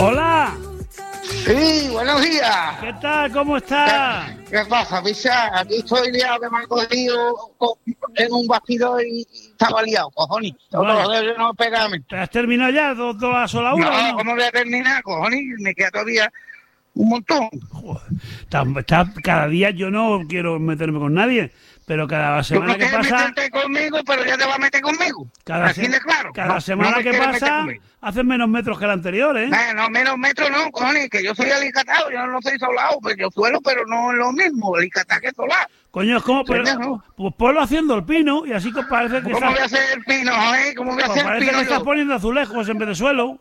Hola. Sí, buenos días. ¿Qué tal? ¿Cómo estás? ¿Qué pasa, Pichá? Aquí estoy liado, que me han cogido en un bastidor y estaba liado, cojones. Todos Vale. los dedos no pegarme. ¿Has terminado ya? ¿Dos a sola una? No, ¿No? ¿cómo voy a terminar, cojones? Me queda todavía un montón. Joder, cada día yo no quiero meterme con nadie, pero cada Tú semana no que quieres pasa, meterte conmigo, pero ya te vas a meter conmigo. Así de claro. cada No, semana no me que quieres meter pasa, conmigo. hacen menos metros que el anterior, ¿eh? No, menos metros no, cojones, que yo soy alicatado, yo no soy solado, pues yo suelo, pero no es lo mismo, alicatado que solado. Coño, es como, pero, ¿Entiendes, no? pues ponlo haciendo el pino y así que parece que ¿Cómo voy a hacer el pino, joder? ¿Cómo voy a pues hacer el parece pino que estás yo? poniendo azulejos en vez de suelo.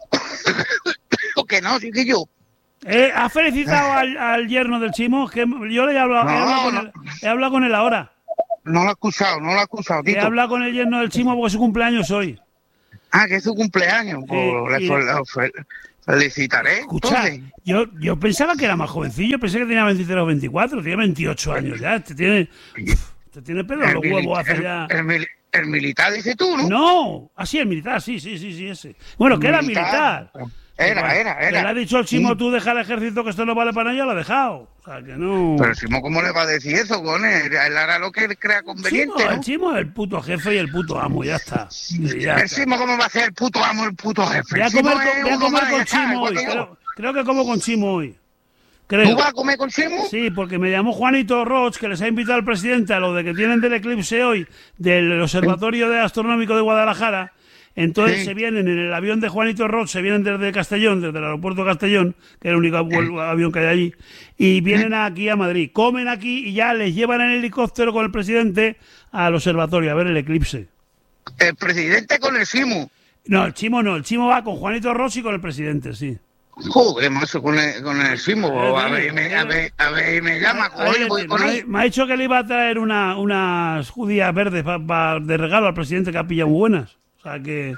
Que no, sí que yo. ¿Has felicitado al yerno del Chimo? Que yo le he hablado, he hablado con él ahora. No lo he escuchado, He Tito. hablado con el yerno del Chimo porque su cumpleaños hoy. Ah, que es su cumpleaños. Pues y- le felicitaré. Escucha, Entonces. yo pensaba que era más jovencillo, pensé que tenía 23 o 24, tiene 28 años ya. Te tiene pelo en los huevos hace ya. El militar, dices tú, ¿no? No, así el militar, sí, ese. Bueno, que era militar. Era. Que le ha dicho al Chimo, tú deja el ejército que esto no vale para nada, ya lo ha dejado. O sea, que no. Pero Simo, ¿cómo le va a decir eso, con él? Él hará lo que él crea conveniente, El ¿no? Chimo es el puto jefe y el puto amo, ya está. El Simo, ¿cómo va a ser el puto amo, el puto jefe? Voy a El Simo comer, es voy a uno comer más, con ya está, Chimo igual hoy. que yo. Creo que como con Chimo hoy. ¿Tú Creo. vas a comer con Simo? Sí, porque me llamó Juanito Roch, que les ha invitado al presidente a lo de que tienen del eclipse hoy, del Observatorio Astronómico de Guadalajara. Entonces Sí. se vienen en el avión de Juanito Roch, se vienen desde Castellón, desde el aeropuerto de Castellón, que es el único avión que hay allí, y vienen aquí a Madrid, comen aquí y ya les llevan en helicóptero con el presidente al observatorio a ver el eclipse. El presidente con el Simo. No, el Chimo va con Juanito Roch y con el presidente, sí. Joder, macho, con el Simo. A ver, me llama, cojones, voy con él. Me ha dicho que le iba a traer unas judías verdes de regalo al presidente, que ha pillado muy buenas. O sea que...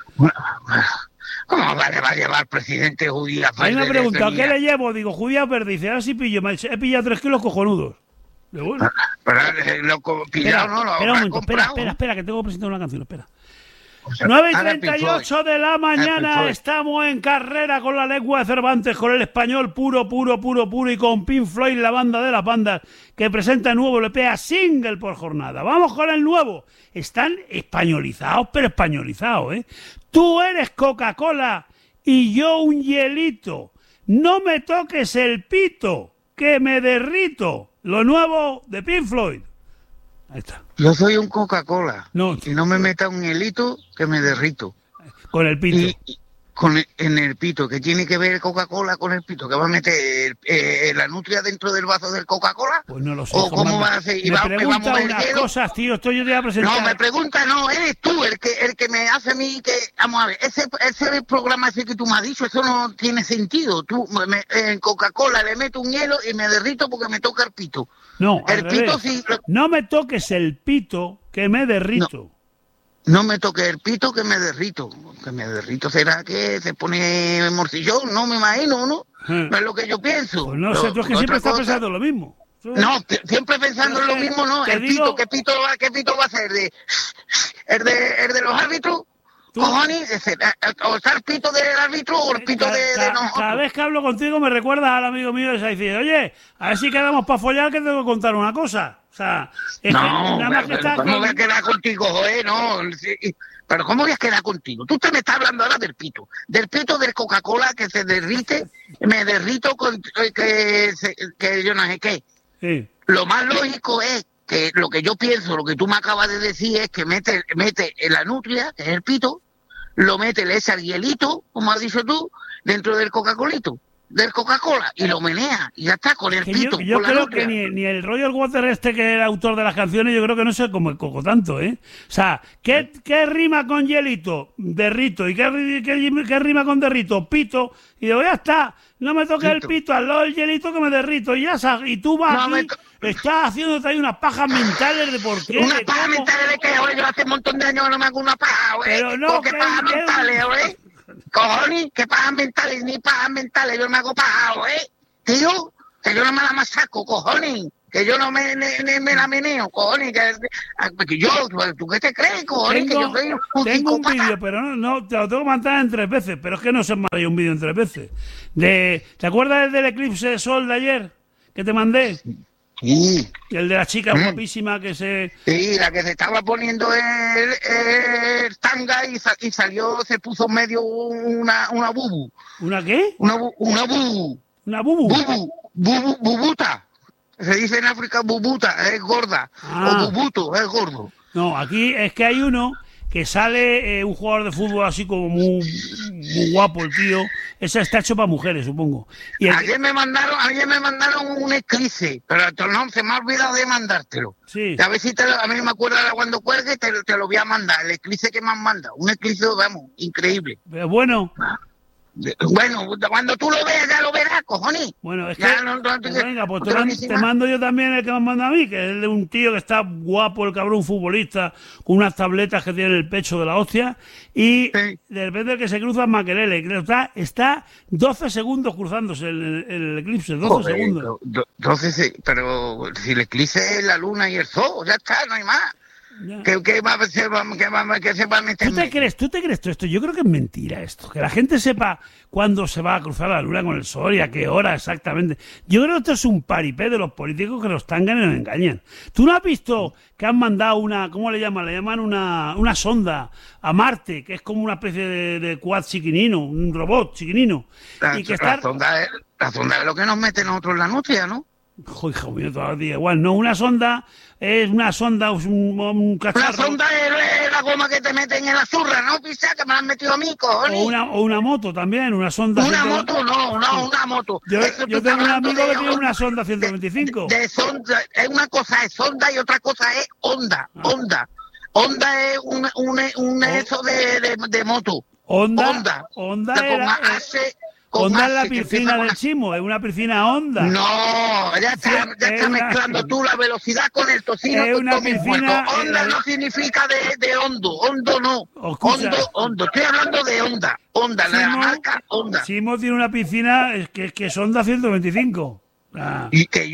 ¿Cómo le va a llevar presidente judía? A mí me ha preguntado, ¿qué le llevo? Digo, judías verdes. Dice, ahora sí pillo. Me ha dicho, he pillado 3 kilos cojonudos. Digo, bueno. Pero pillado no lo Espera un habrá momento, comprado. espera, que tengo que presentar una canción, espera. O sea, 9:38 de la mañana, Floyd. estamos en carrera con la lengua de Cervantes, con el español puro y con Pink Floyd, la banda de las bandas, que presenta el nuevo LP a single por jornada. Vamos con el nuevo. Están españolizados, pero españolizados, ¿eh? Tú eres Coca-Cola y yo un hielito. No me toques el pito, que me derrito. Lo nuevo de Pink Floyd. Ahí está. Yo soy un Coca-Cola. No. Y no me meta un hielito que me derrito. Con el pito. Y en el pito, que tiene que ver el Coca-Cola con el pito, que va a meter la nutria dentro del vaso del Coca-Cola. Pues no lo sé. ¿O cómo va a hacer? Me va a pregunta mover el unas hielo? cosas, tío. Esto yo te voy a presentar. No, me pregunta, no, eres tú el que me hace a mí que... Vamos a ver, ese programa ese que tú me has dicho, eso no tiene sentido. Tú, en Coca-Cola le meto un hielo y me derrito porque me toca el pito. No, el al pito revés. sí... No me toques el pito, que me derrito. No me toque el pito que me derrito. Que me derrito será que se pone morcillón, no me imagino, ¿no? No es lo que yo pienso. Pues no sé, tú es que siempre estás pensando lo mismo. No, siempre pensando en lo mismo, no. Te El digo- pito, ¿qué pito va a ser? ¿El de los árbitros? Tú- Cojones, o sea, el pito del árbitro o el pito de nosotros. Cada vez que hablo contigo me recuerdas al amigo mío ese y dice, oye, a ver si quedamos para follar, que tengo que contar una cosa. O sea, es que No, nada más que estás ¿cómo con- voy a quedar contigo, joder? No, sí, pero ¿cómo voy a quedar contigo? Tú te me estás hablando ahora del pito del Coca-Cola que se derrite, me derrito con que yo no sé qué. Sí. Lo más lógico es que lo que yo pienso, lo que tú me acabas de decir es que mete en la nutria, que es el pito, lo mete, le echa el hielito, como has dicho tú, dentro del Coca-Colito, del Coca-Cola, y lo menea, y ya está, con el Que pito, yo con la creo nutria. que ni el Roger Water que era autor de las canciones, yo creo que no sé como el coco tanto, ¿eh? O sea, ¿qué rima con hielito? Derrito. ¿Y qué rima con derrito? Pito. Y digo, ya está, no me toques el Pito. pito, al lado del hielito que me derrito. Y ya sabes, y tú vas No aquí, me estás haciéndote ahí unas pajas mentales de por qué. Una de paja cómo. mental de que, oye, yo hace un montón de años no me hago una paja, güey. Pero no, ¿Qué que- pajas que- mentales, güey? Cojones, ¿qué pajas mentales? Ni pajas mentales, yo no me hago paja, güey. Tío, que yo no me la masaco, cojones. que yo no me la meneo, cojones, que yo, ¿tú qué te crees, cojones? Que yo soy un tengo un psicópata. vídeo, pero no, te lo tengo que mandar en 3 veces, pero es que no se me ha un vídeo en 3 veces. ¿Te acuerdas del eclipse de sol de ayer que te mandé? Sí. El de la chica guapísima que se... Sí, la que se estaba poniendo el tanga y salió, se puso medio una bubu. ¿Una qué? Una bubu. ¿Una bubu? Bubuta. Se dice en África bubuta, es gorda. O bubuto, es gordo. No, aquí es que hay uno que sale un jugador de fútbol así como muy guapo el tío. Ese está hecho para mujeres, supongo. Y ayer me mandaron un eclipse, pero no se me ha olvidado de mandártelo. Sí. A ver si a mí me acuerdo cuando cuelgue, te lo voy a mandar. El eclipse que me han mandado. Un eclipse, vamos, increíble. Pero bueno. Bueno, cuando tú lo veas, ya lo verás, cojones. Bueno, es que... venga, pues te mando yo también el que me manda a mí, que es el de un tío que está guapo, el cabrón futbolista, con unas tabletas que tiene en el pecho de la hostia, y de repente el que se cruza es Makelele, que está 12 segundos cruzándose el eclipse, 12 segundos. 12, pero si el eclipse es la luna y el sol, ya está, no hay más. ¿Qué se va a meter? ¿Tú te crees todo esto? Yo creo que es mentira esto. Que la gente sepa cuándo se va a cruzar la luna con el sol y a qué hora exactamente. Yo creo que esto es un paripé de los políticos que los tangan y nos engañan. ¿Tú no has visto que han mandado ¿cómo le llaman? Le llaman una sonda a Marte, que es como una especie de quad chiquinino, un robot chiquinino. La sonda es lo que nos mete nosotros en la nutria, ¿no? Hijo mío, todavía igual. No, una sonda es un cacharro. Una sonda es la goma que te meten en la zurra, ¿no? Pisa, que me la han metido a mí, cojones. O una moto también, una sonda. Una moto. Una moto. Yo tengo un amigo que tiene una sonda 125. De sonda, una cosa es sonda y otra cosa es onda. Onda es eso de moto. Onda es la piscina del Chimo, es una piscina Honda. No, ya está mezclando tú la velocidad con el tocino. Es una piscina. Honda no significa de hondo, hondo no. Hondo. Estoy hablando de Honda. Honda, la marca Honda. Chimo tiene una piscina que es Honda 125. Y que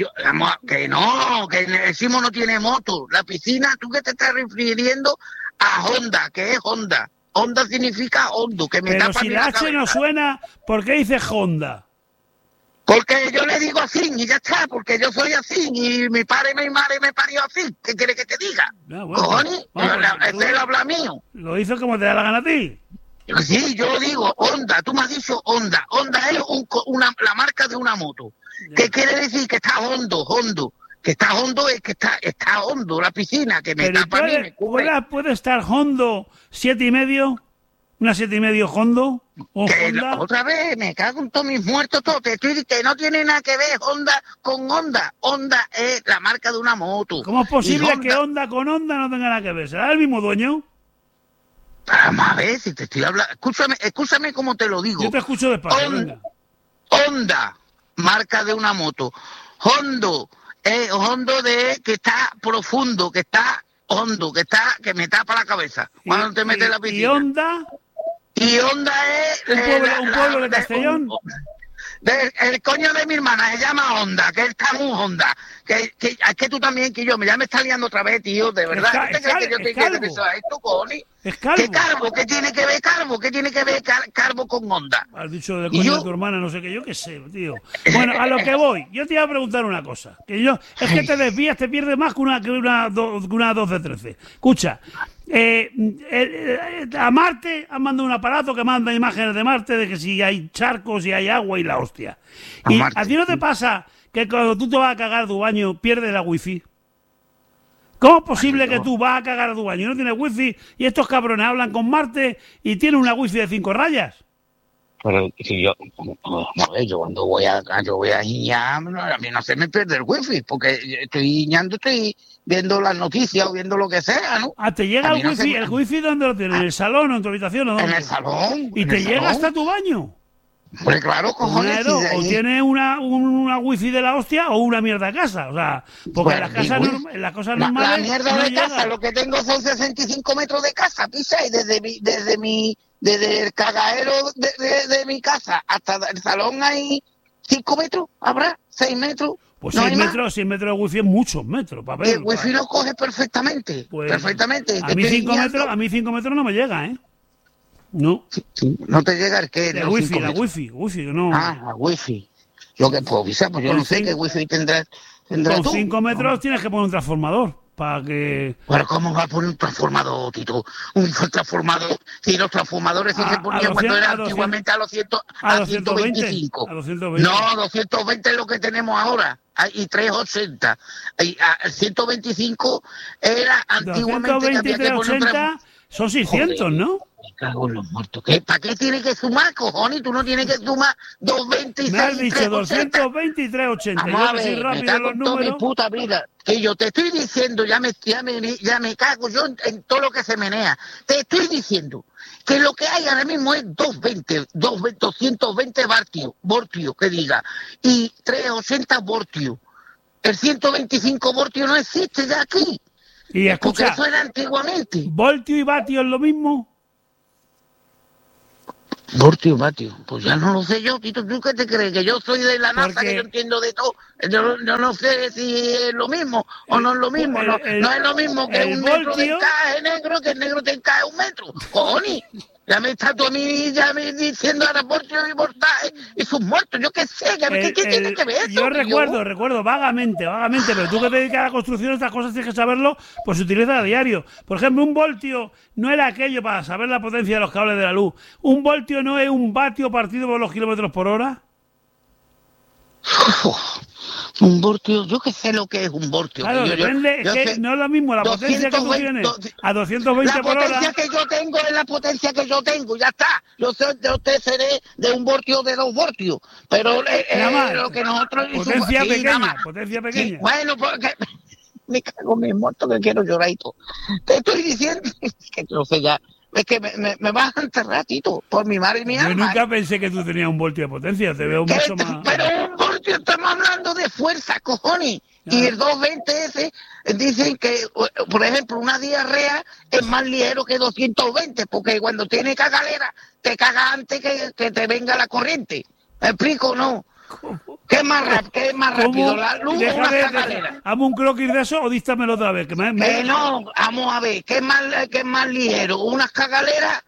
el Chimo no tiene moto. La piscina, ¿tú qué te estás refiriendo? A Honda, que es Honda. Honda significa hondo, que me pero tapa si la la H cabeza. no suena, ¿por qué dice Honda? Porque yo le digo así y ya está, porque yo soy así y mi padre y mi madre me parió así. ¿Qué quiere que te diga? ¿Cojones? Ese es el habla mío. Lo hizo como te da la gana a ti. Sí, yo digo Honda, tú me has dicho Honda. Honda es la marca de una moto. ¿Qué quiere decir? Que está hondo. Que está hondo es que está hondo la piscina, que me tapa a mí, me cubre. ¿Puede estar hondo 7,5? ¿Una 7,5 hondo? ¿O Honda? Otra vez, me cago en todos mis muertos, todo. Te estoy diciendo que no tiene nada que ver Honda con Honda. Honda es la marca de una moto. ¿Cómo es posible que Honda con Honda no tenga nada que ver? ¿Será el mismo dueño? Vamos a ver si te estoy hablando. Escúchame como te lo digo. Yo te escucho despacio, venga. Honda, marca de una moto. Hondo de que está profundo, que está hondo, que me tapa la cabeza cuando te metes en la piscina. ¿Y Honda? Y Honda es un pueblo de Castellón. El coño de mi hermana se llama Honda, que está muy Honda. Que tú también, que yo, ya me está liando otra vez, tío, de verdad. ¿Qué crees que yo te quiero pensar esto, cojones? Es calvo. ¿Qué calvo? ¿Qué tiene que ver calvo? ¿Qué tiene que ver calvo con Honda? Has dicho del coño de tu hermana, no sé qué, yo qué sé, tío. Bueno, a lo que voy, yo te iba a preguntar una cosa. Es que te desvías, te pierdes más que una 12-13. Escucha, a Marte han mandado un aparato que manda imágenes de Marte de que si hay charcos, si hay agua y la hostia. Y a ti no te pasa que cuando tú te vas a cagar tu baño pierdes la wifi. ¿Cómo es posible que tú vas a cagar tu baño y no tienes wifi y estos cabrones hablan con Marte y tienen una wifi de 5 rayas? Pero si yo cuando voy a guiñar, a mí no se me pierde el wifi, porque estoy guiñando, estoy viendo las noticias o viendo lo que sea, ¿no? ¿Te llega el wifi? ¿El wifi dónde lo tienes? ¿En el salón o en tu habitación? ¿O dónde? En el salón. ¿Y te llega hasta tu baño? Pues claro, cojones. O tienes una wifi de la hostia o una mierda de casa. O sea, porque en las cosas normales. La mierda no de llega. casa, lo que tengo son 65 metros de casa, pisa, y desde el cagadero de mi casa hasta el salón hay 5 metros, habrá 6 metros. Pues No 6 hay más. metros, 6 metros de wifi es muchos metros para Y ver. el wifi lo coge perfectamente. Pues, perfectamente. A mí 5 metros no me llega, ¿eh? No. Sí, no te llega el que La los wifi, 5 la metros. wifi, no. Ah, la wifi. Lo que puedo avisar, pues yo Con no sé cinco- qué wifi tendrás Con tú. 5 metros tienes que poner un transformador para que... Pero ¿cómo va a poner un transformador, Tito? Un transformador. Si los transformadores sí A- se a ponían cuando 200, era a 200, antiguamente a a 220. 125. A 220. No, 220 es lo que tenemos ahora. Y 380. Y a 125 era antiguamente que 220 y había que poner un 380 son 600, Joder, ¿no? me cago en los muertos. ¿Para qué tiene que sumar, cojones? Tú no tienes que sumar 226 Me has y dicho 380. 220 y 380. Vamos Yo a que soy ver, me rápido en cago los en toda mi números. puta vida. Que yo te estoy diciendo, ya me cago yo en todo lo que se menea. Te estoy diciendo que lo que hay ahora mismo es 220 voltios, que diga, y 380 voltios. El 125 voltios no existe ya aquí. Y Porque escucha, eso era antiguamente. ¿voltio y vatio es lo mismo? Vatio, pues ya no lo sé yo, Tito, ¿tú qué te crees? Que yo soy de la NASA, Porque- que yo entiendo de todo. Yo no sé si es lo mismo o no es lo mismo. No es lo mismo que el un metro de voltio- encaje negro, que el negro te encaje 1 metro. Cojones, ya me estás tú a mí diciendo ahora voltio y voltaje y sus muertos. Yo qué sé, ¿qué tiene que ver eso? Yo tío? recuerdo vagamente, pero tú que te dedicas a la construcción, estas cosas tienes que saberlo, pues se utiliza a diario. Por ejemplo, un voltio no era aquello para saber la potencia de los cables de la luz. Un voltio no es un vatio partido por los kilómetros por hora. Un voltio, yo qué sé lo que es un voltio. Claro, depende, es que sé- no es lo mismo la potencia que tú 220, tienes a 220 La por hora. potencia que yo tengo es la potencia que yo tengo, ya está. Yo te seré de 1 voltio, de 2 voltios. Pero Nada más. lo que nosotros... Potencia sí, nada pequeña, más. potencia Sí, pequeña. bueno, porque me cago en mis muertos que quiero llorar y todo. Te estoy diciendo que no sé ya. Es que me vas a enterrar, Tito, por mi madre y mi Yo alma. nunca pensé que tú tenías un voltio de potencia, te veo mucho más. Pero un voltio, estamos hablando de fuerza, cojones. Y el 220 ese, dicen que, por ejemplo, una diarrea es más ligero que 220, porque cuando tiene cagalera, te caga antes que te venga la corriente. ¿Me explico o no? ¿Qué es más rápido, la luz o una cagalera? ¿Hazme un croquis de eso o dístamelo otra vez? No, vamos a ver, ¿qué es más ligero? ¿Unas cagaleras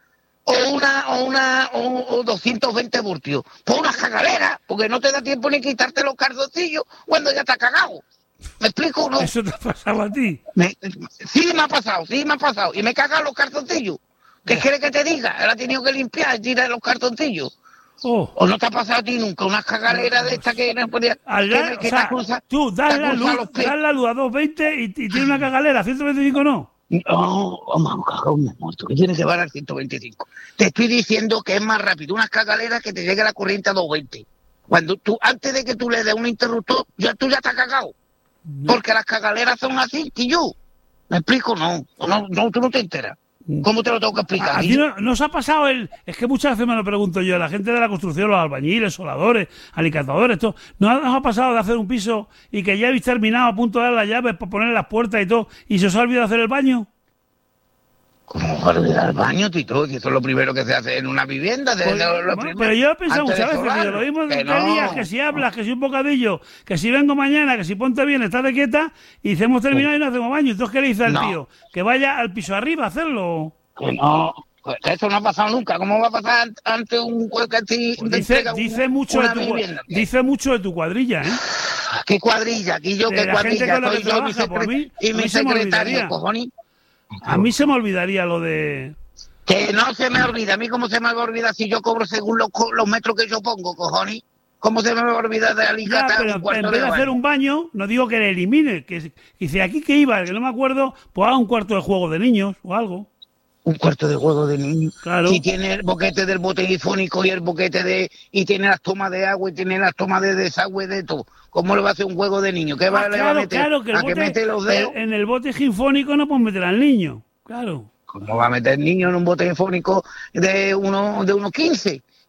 o 220 voltios? Pues unas cagaleras, porque no te da tiempo ni quitarte los calzoncillos cuando ya está cagado. ¿Me explico o no? ¿Eso te ha pasado a ti? Sí me ha pasado, y me cagan los calzoncillos. ¿Qué quieres que te diga? Ahora he tenido que limpiar y tirar los calzoncillos. Oh. ¿O no te ha pasado a ti nunca unas cagaleras de estas que no podía... Tú das la luz a 220 y tiene una cagalera, a 125 no. No, vamos, cagón, muerto, que tiene que llevar al 125. Te estoy diciendo que es más rápido unas cagaleras que te llegue la corriente a 220. Cuando tú, antes de que tú le des un interruptor, tú ya estás cagado. No. Porque las cagaleras son así, tío. ¿Me explico? No, tú no te enteras. ¿Cómo te lo tengo que explicar? ¿A ti no os ha pasado Es que muchas veces me lo pregunto yo, la gente de la construcción, los albañiles, soldadores, alicatadores, todo, ¿no os ha pasado de hacer un piso y que ya habéis terminado a punto de dar las llaves para poner las puertas y todo, y se os ha olvidado hacer el baño? ¿Cómo va a olvidar el baño, Tito? Si eso es lo primero que se hace en una vivienda. Pero yo he pensado muchas veces, que lo mismo que días, que si hablas, que si un bocadillo, que si vengo mañana, que si ponte bien, estate quieta, y hemos terminado y no hacemos baño. Entonces, ¿qué le dice al tío? Que vaya al piso arriba a hacerlo. Que no, que eso no ha pasado nunca. ¿Cómo va a pasar ante un que dice mucho de tu cuadrilla, ¿eh? ¿Qué cuadrilla? Aquí yo, ¿qué cuadrilla? Soy yo mi secretario, cojones. A mí se me olvidaría lo de... Que no se me olvida. A mí cómo se me va a olvidar si yo cobro según los metros que yo pongo, cojones. ¿Cómo se me va a olvidar de alicatar pero en vez de hacer un baño, no digo que le elimine. Que dice, aquí que iba, que no me acuerdo, pues haga un cuarto de juego de niños o algo. Un cuarto de juego de niños. Claro. Si tiene el boquete del botellifónico y el boquete y tiene las tomas de agua y tiene las tomas de desagüe de todo. ¿Cómo le va a hacer un juego de niños? ¿Qué le va a meter? Claro, que mete los dedos. En el bote sinfónico no puedes meter al niño. Claro. ¿Cómo va a meter el niño en un bote sinfónico de unos 15?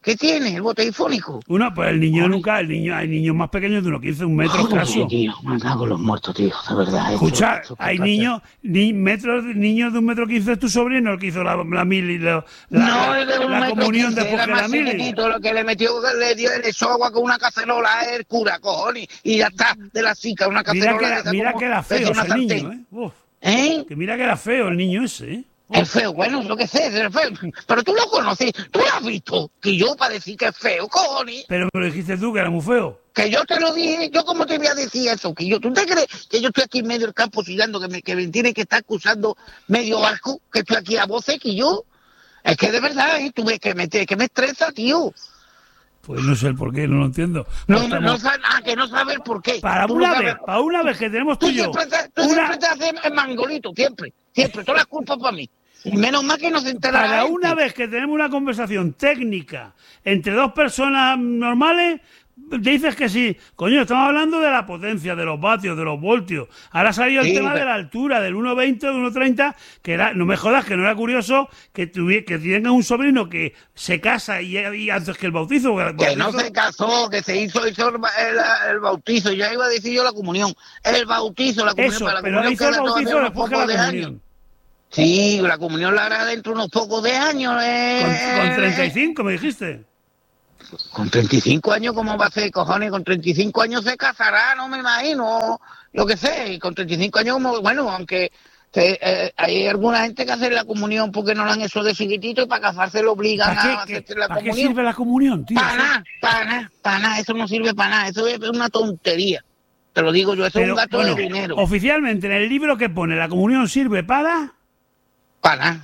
¿Qué tiene el bote difónico? Uno, pues el niño nunca, hay niños más pequeños de 1,15, 1 metro escaso. Tío, me cago en los muertos, tío, de verdad. Escucha, hay niños de 1,15 es tu sobrino el que hizo la mili, No, la comunión después era que la más mili. chiquitito, lo que le dio el echó agua con una cacerola es el cura, cojones, y ya está, de la cica, una cacerola. Mira que era feo ese niño, Uf. ¿Eh? Que mira que era feo el niño ese, Es feo, bueno, lo que sé, es feo. Pero tú lo conoces, tú lo has visto. Que yo para decir que es feo, cojones. Pero me lo dijiste tú, que era muy feo. Que yo te lo dije, yo cómo te voy a decir eso. Que yo, ¿tú te crees que yo estoy aquí en medio del campo chillando, que me tiene que estar acusando medio barco, que estoy aquí a voces, que yo? Es que de verdad, tú ves que me estresa, tío. Pues no sé el por qué, no lo entiendo. Que no sabes por qué. Para una vez que tenemos tú y yo. Tú siempre te haces el mangolito, siempre. Todas las culpas para mí. Menos mal que no se entera. Para una vez que tenemos una conversación técnica entre dos personas normales, dices que sí. Coño, estamos hablando de la potencia, de los vatios, de los voltios. Ahora ha salido el tema de la altura, del 1,20, de 1,30, que era, no me jodas, que no era curioso que tenga un sobrino que se casa y antes que el bautizo. Que no se casó, que se hizo el bautizo. Ya iba a decir yo la comunión. El bautizo, la comunión. Eso, para la pero comunión hizo el bautizo después que la comunión. Años. Sí, la comunión la hará dentro de unos pocos de años. Con 35, me dijiste. Con 35 años, ¿cómo va a ser, cojones? Con 35 años se casará, no me imagino, lo que sé. Y con 35 años, bueno, aunque hay alguna gente que hace la comunión porque no la han hecho de chiquitito y para casarse lo obligan a hacerse la comunión. ¿Para qué sirve la comunión, tío? Para nada, eso no sirve para nada, eso es una tontería. Te lo digo yo, eso es un gasto de dinero. Oficialmente, en el libro que pone, ¿la comunión sirve para...? Para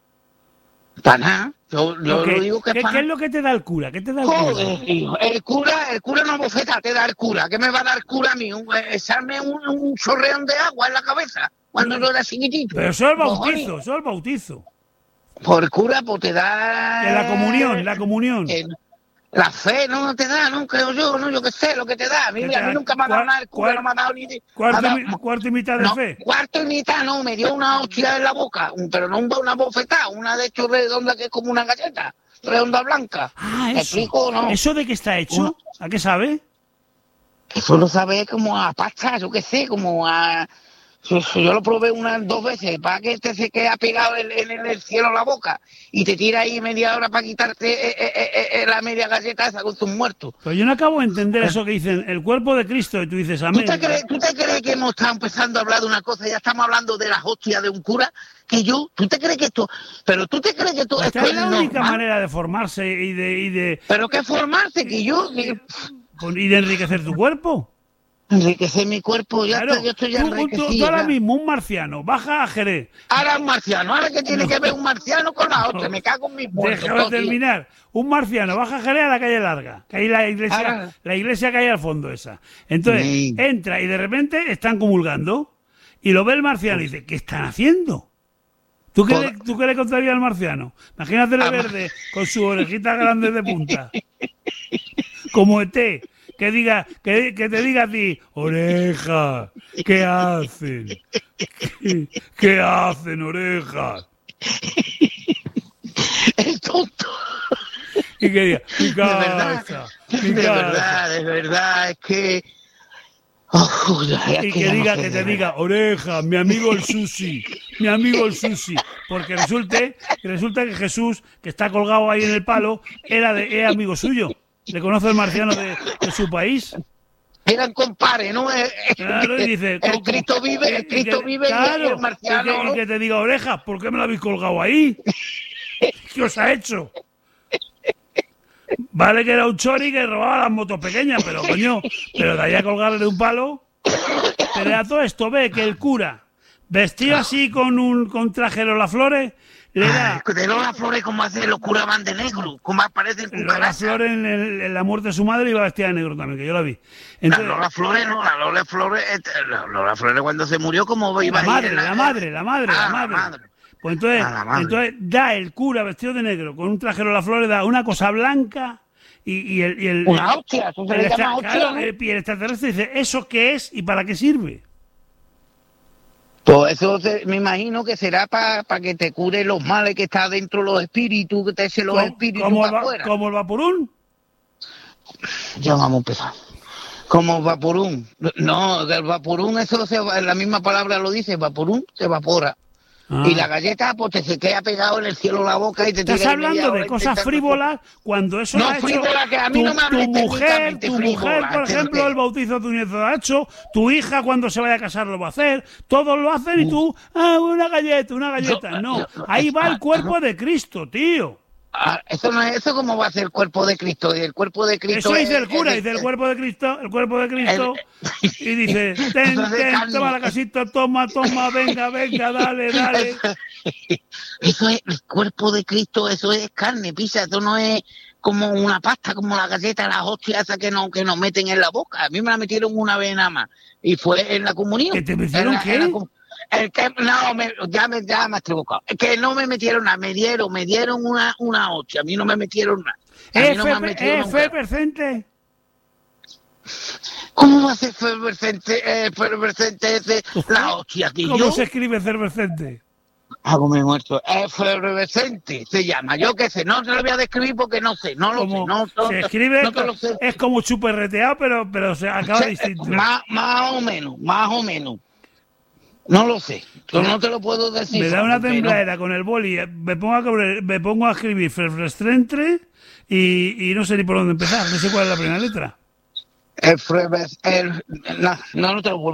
nada. Yo lo digo que ¿Qué es lo que te da el cura? ¿Qué te da el Joder, tío. El cura no bofeta, te da el cura. ¿Qué me va a dar el cura a mí? Echarme un chorreón de agua en la cabeza cuando yo era chiquitito. Pero eso es el bautizo, Por el cura, pues te da... La comunión. La fe no te da, no creo yo, no, yo qué sé, lo que te da. A mí nunca me ha dado nada el cura, no me ha dado ni... Cuarto y mitad de fe. Cuarto y mitad no, me dio una hostia en la boca, pero no una bofetada, una de hecho redonda que es como una galleta, redonda blanca. ¿Eso? Explico, ¿no? ¿Eso de qué está hecho? ¿A qué sabe? Eso lo sabe como a pasta, yo qué sé, como a... Yo lo probé 2 veces, para que se quede pegado en el cielo la boca y te tira ahí media hora para quitarte la media galleta esa con tus muertos. Pero yo no acabo de entender eso que dicen, el cuerpo de Cristo, y tú dices, amén. ¿Tú te crees que hemos estado empezando a hablar de una cosa y ya estamos hablando de las hostias de un cura? ¿Tú te crees que esto... Pero tú te crees que esto... Esta es la única manera de formarse y de... ¿Pero qué formarse? Y de enriquecer tu cuerpo. Enriquecer mi cuerpo, claro, yo estoy ya enriquecido. Tú ahora mismo, un marciano, baja a Jerez. Ahora un marciano, ¿ahora qué tiene que ver un marciano con la otra? Me cago en mis muertos. Déjame terminar. Un marciano, baja a Jerez a la calle Larga, que hay la iglesia que hay al fondo esa. Entonces, entra y de repente están comulgando y lo ve el marciano y dice, ¿qué están haciendo? ¿Tú qué le contarías al marciano? Imagínatele verde con sus orejitas grandes de punta. Como ET. Que te diga a ti, oreja, ¿qué hacen? ¿Qué hacen, oreja? Es tonto. Y que diga, mi casa, de verdad, es que... y que te diga, oreja, mi amigo el Susi. Porque resulta que Jesús, que está colgado ahí en el palo, es amigo suyo. ¿Le conoce el marciano de su país? Eran compares, ¿no? Claro, y dice... El Cristo vive, claro, y el marciano... Y que te diga, orejas, ¿por qué me lo habéis colgado ahí? ¿Qué os ha hecho? Vale que era un chori que robaba las motos pequeñas, pero coño, pero de ahí a colgarle de un palo... Pero a todo esto ve que el cura, vestido así con traje de Lola Flores... De Lola Flores, como hacen los curas van de negro, como aparecen Lola Flores en la muerte de su madre iba vestida de negro también, que yo la vi. Entonces, Lola Flores cuando se murió, como iba la madre. Pues entonces da el cura vestido de negro con un traje de Lola Flores, da una cosa blanca y una hostia, eso se le llama hostia, claro, ¿no? Y el extraterrestre dice, ¿eso qué es y para qué sirve? Pues eso me imagino que será para que te cure los males que está dentro de los espíritus, que te eche los espíritus para afuera. ¿Como el vaporún? Ya vamos a empezar. Como vaporún. No, el vaporún, la misma palabra lo dice, vaporún se evapora. Y la galleta, pues te se queda pegado en el cielo la boca y te estás hablando de cosas frívolas cuando eso no, lo ha hecho frívola, que a mí no me tu mujer, por ejemplo, el bautizo de tu nieto lo ha hecho, tu hija cuando se vaya a casar lo va a hacer, todos lo hacen y tú, una galleta. No, ahí va el cuerpo de Cristo, tío. Eso no es eso, como va a ser el cuerpo de Cristo. Y el cuerpo de Cristo. Eso dice el cura, dice el cuerpo de Cristo, y dice, ten, toma la casita, toma, venga, dale. Eso es el cuerpo de Cristo, eso es carne, pisa, eso no es como una pasta, como la galleta, las hostias esas que nos meten en la boca. A mí me la metieron una vez nada más, y fue en la comunión. ¿Que te metieron qué? Ya me has equivocado. Que no me metieron nada, me dieron una hostia, a mí no me metieron nada. ¿Es efervescente? ¿Cómo va a ser efervescente ese? La hostia, tío. ¿Cómo se escribe efervescente? Me he muerto. Efervescente se llama, yo qué sé, no te lo voy a describir porque no sé, no lo sé. Se escribe, no te lo sé. Es como chuperreteado, pero se acaba distinto. Más o menos. No lo sé, no te lo puedo decir. Me da una tembladera con el boli, me pongo a escribir efervescente y no sé ni por dónde empezar, no sé cuál es la primera letra. No te lo puedo